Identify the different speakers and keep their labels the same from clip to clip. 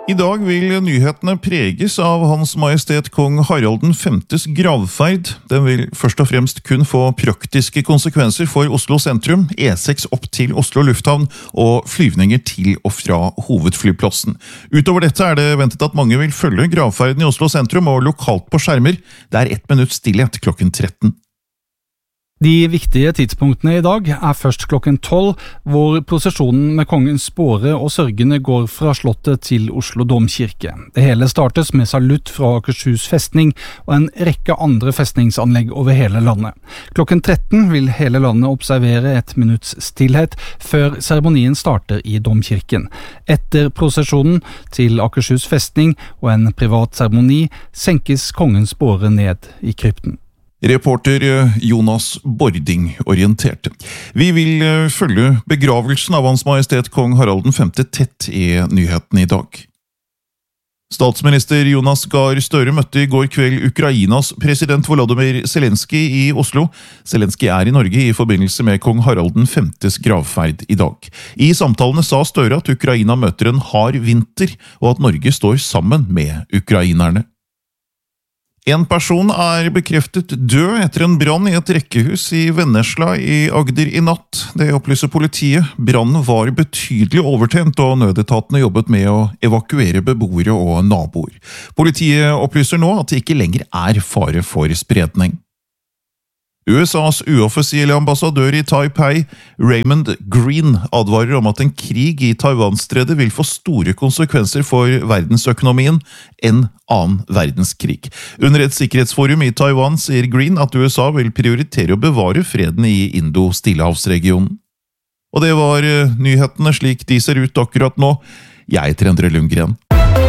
Speaker 1: I dag vil nyhetene preges av Hans Majestet Kong Harald Vs gravferd. Den vil først og fremst kun få praktiske konsekvenser for Oslo sentrum, E6 opp til Oslo lufthavn og flyvninger til og fra hovedflyplassen. Utover dette det ventet at mange vil følge gravferden i Oslo sentrum og lokalt på skjermer. Det 1 minutt stillhet klokken 13.
Speaker 2: De viktige tidspunktene i dag først klokken 12, hvor prosesjonen med kongens båre og sørgende går fra slottet til Oslo domkirke. Det hele startes med salutt fra Akershus festning og en rekke andre festningsanlegg over hele landet. Klokken 13 vil hele landet observere 1 minutts stillhet før seremonien starter i domkirken. Etter prosesjonen til Akershus festning og en privat seremoni senkes kongens båre ned i krypten.
Speaker 1: Reporter Jonas Bording orienterte. Vi vil følge begravelsen av Hans Majestet Kong Harald V tett i nyheten i dag. Statsminister Jonas Gahr Støre møtte i går kveld Ukrainas president Volodymyr Zelenskyj i Oslo. Zelenskyj i Norge i forbindelse med kong Harald Vs gravferd i dag. I samtalene sa Støre at Ukraina møter en hard vinter, og at Norge står sammen med ukrainerne. En person bekreftet død etter en brann i et rekkehus i Vennesla i Agder i natt. Det opplyser politiet. Brannen var betydelig overtent, og nødetatene jobbet med å evakuere beboere og naboer. Politiet opplyser nå at det ikke lenger fare for spredning. USAs uoffisielle ambassadør i Taipei, Raymond Green, advarer om at en krig i Taiwanstredet vil få store konsekvenser for verdensøkonomien enn annen verdenskrig. Under et sikkerhetsforum i Taiwan sier Green at USA vil prioritere å bevare freden i Indo-Stillehavsregionen. Og det var nyhetene slik de ser ut akkurat nå. Jeg heter Endre Lundgren.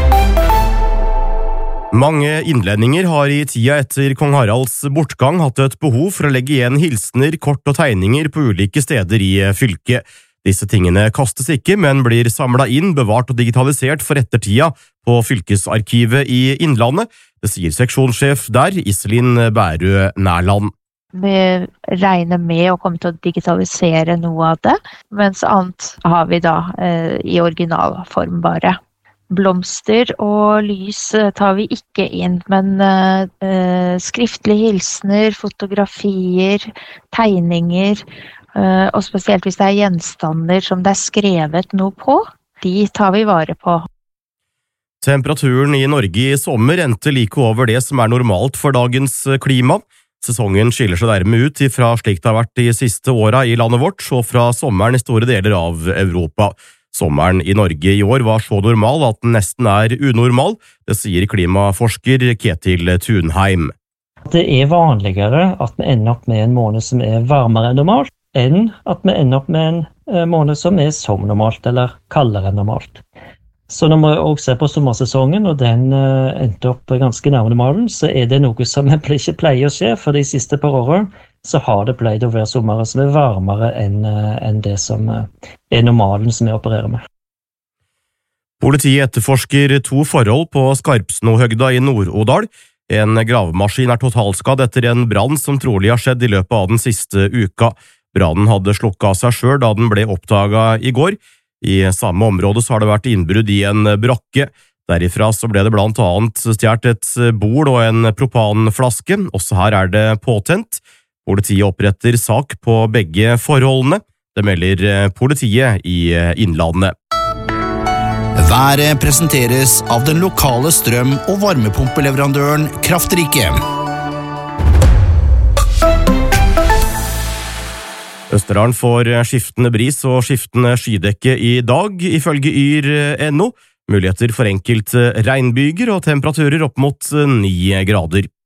Speaker 3: Mange innlendinger har i tida etter kong Haralds bortgang hatt et behov for å legge igjen hilsener, kort og tegninger på ulike steder i fylket. Disse tingene kastes ikke, men blir samlet inn, bevart og digitalisert for ettertida på fylkesarkivet i Innlandet. Det sier seksjonssjef der, Iselin Bærø Nærland.
Speaker 4: Vi regner med å komme til å digitalisere noe av det, mens annet har vi da i originalform bare. Blomster og lys tar vi ikke inn, men skriftlige hilsener, fotografier, tegninger, og spesielt hvis det gjenstander som det skrevet noe på, de tar vi vare på.
Speaker 3: Temperaturen i Norge i sommer endte like over det som normalt for dagens klima. Sesongen skiller seg dermed ut fra slik det har vært de siste åra i landet vårt, og fra sommeren i store deler av Europa. Sommeren i Norge i år var så normal at den nesten unormal, det sier klimaforsker Ketil Thunheim.
Speaker 5: Det vanligere at vi ender opp med en måned som varmere enn normalt, enn at vi ender opp med en måned som som normalt, eller kaldere enn normalt. Så når vi også ser på sommersesongen, og den endte opp ganske nærme normalen, så det noe som ikke pleier å skje, for de siste par årene så har det pleid å være sommer som varmere enn det som normalen som vi opererer med.
Speaker 3: Politiet etterforsker 2 forhold på Skarpsnohøgda i Nord-Odal. En gravemaskin totalskadd etter en brann som trolig har skjedd i løpet av den siste uka. Brannen hadde slukket av seg selv da den ble oppdaget i går. I samme område så har det vært innbrudd i en brakke. Derifra så ble det blant annet stjålet et bord og en propanflaske. Også her det påtent. Politiet oppretter sak på begge forholdene. Det melder politiet i Innlandet.
Speaker 6: Været presenteres av den lokale strøm- og varmepumpeleverandøren Kraftrike.
Speaker 3: Østerdalen får skiftende bris og skiftende skydekke i dag, ifølge yr.no. Muligheter for enkelte regnbyger og temperaturer opp mot 9 grader.